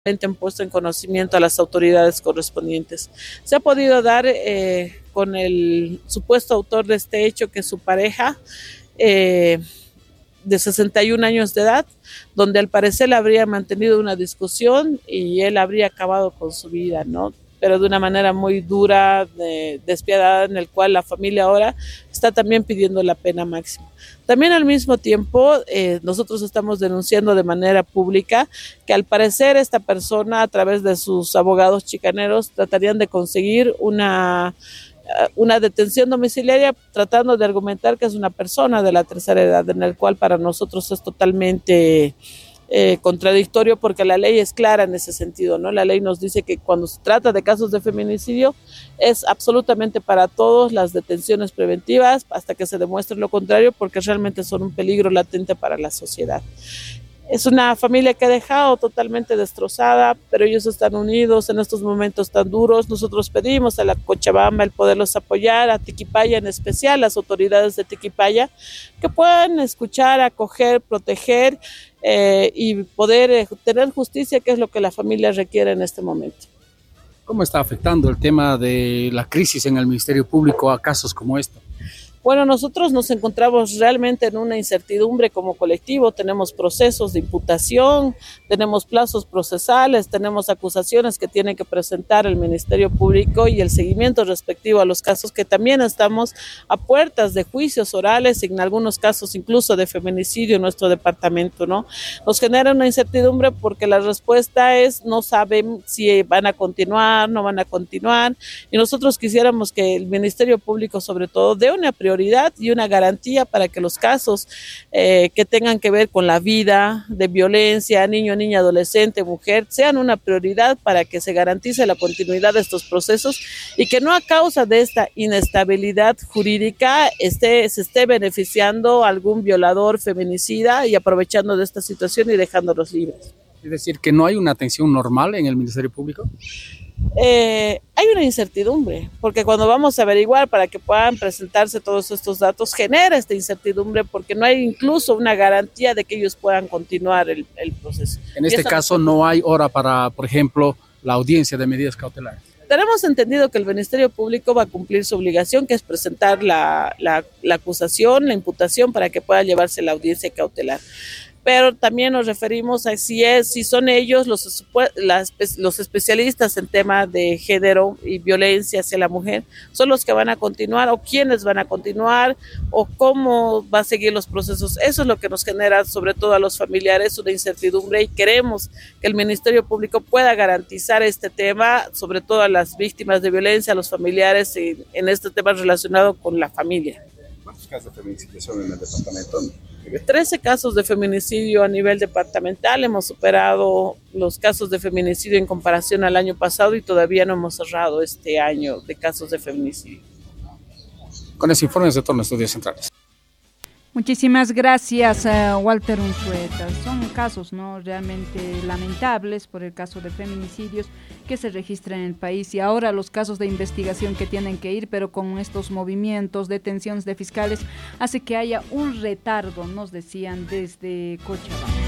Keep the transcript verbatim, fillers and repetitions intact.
han puesto en conocimiento a las autoridades correspondientes. Se ha podido dar eh, con el supuesto autor de este hecho, que es su pareja, eh, de sesenta y un años de edad, donde al parecer le habría mantenido una discusión y él habría acabado con su vida, ¿no? Pero de una manera muy dura, de, despiadada, en el cual la familia ahora está también pidiendo la pena máxima. También al mismo tiempo, eh, nosotros estamos denunciando de manera pública que al parecer esta persona, a través de sus abogados chicaneros, tratarían de conseguir una, una detención domiciliaria, tratando de argumentar que es una persona de la tercera edad, en el cual para nosotros es totalmente Eh, contradictorio, porque la ley es clara en ese sentido, ¿no? La ley nos dice que cuando se trata de casos de feminicidio es absolutamente para todos las detenciones preventivas hasta que se demuestre lo contrario, porque realmente son un peligro latente para la sociedad. Es una familia que ha dejado totalmente destrozada, pero ellos están unidos en estos momentos tan duros. Nosotros pedimos a la Cochabamba el poderlos apoyar, a Tiquipaya en especial, las autoridades de Tiquipaya, que puedan escuchar, acoger, proteger eh, y poder eh, tener justicia, que es lo que la familia requiere en este momento. ¿Cómo está afectando el tema de la crisis en el Ministerio Público a casos como este? Bueno, nosotros nos encontramos realmente en una incertidumbre como colectivo. Tenemos procesos de imputación, tenemos plazos procesales, tenemos acusaciones que tiene que presentar el Ministerio Público y el seguimiento respectivo a los casos, que también estamos a puertas de juicios orales, en algunos casos incluso de feminicidio en nuestro departamento, ¿no? Nos genera una incertidumbre porque la respuesta es no saben si van a continuar, no van a continuar, y nosotros quisiéramos que el Ministerio Público sobre todo dé una prioridad y una garantía para que los casos eh, que tengan que ver con la vida de violencia, niño, niña, adolescente, mujer, sean una prioridad para que se garantice la continuidad de estos procesos y que no a causa de esta inestabilidad jurídica esté, se esté beneficiando algún violador, feminicida y aprovechando de esta situación y dejándolos libres. Es decir, que no hay una atención normal en el Ministerio Público. Eh, hay una incertidumbre, porque cuando vamos a averiguar para que puedan presentarse todos estos datos, genera esta incertidumbre porque no hay incluso una garantía de que ellos puedan continuar el, el proceso. En este caso no hay hora para, por ejemplo, la audiencia de medidas cautelares. Tenemos entendido que el Ministerio Público va a cumplir su obligación, que es presentar la, la, la acusación, la imputación, para que pueda llevarse la audiencia cautelar. Pero también nos referimos a si es, si son ellos los, las, los especialistas en temas de género y violencia hacia la mujer, son los que van a continuar, o quiénes van a continuar, o cómo va a seguir los procesos. Eso es lo que nos genera, sobre todo a los familiares, una incertidumbre, y queremos que el Ministerio Público pueda garantizar este tema, sobre todo a las víctimas de violencia, a los familiares, en, en este tema relacionado con la familia. ¿Cuántos casos de feminicidio son en el departamento? trece casos de feminicidio a nivel departamental. Hemos superado los casos de feminicidio en comparación al año pasado y todavía no hemos cerrado este año de casos de feminicidio. Con ese informe se torna Estudios Centrales. Muchísimas gracias, uh, Walter Unzueta. Son casos, ¿no?, realmente lamentables por el caso de feminicidios que se registran en el país, y ahora los casos de investigación que tienen que ir, pero con estos movimientos, detenciones de fiscales, hace que haya un retardo, nos decían desde Cochabamba.